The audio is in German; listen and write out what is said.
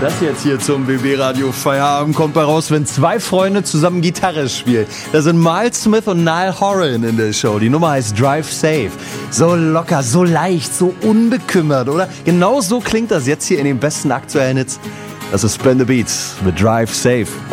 Das jetzt hier zum BB Radio Feierabend kommt bei raus, wenn zwei Freunde zusammen Gitarre spielen. Da sind Miles Smith und Niall Horan in der Show. Die Nummer heißt Drive Safe. So locker, so leicht, so unbekümmert, oder? Genau so klingt das jetzt hier in den besten aktuellen Hits. Das ist Spin the Beats mit Drive Safe.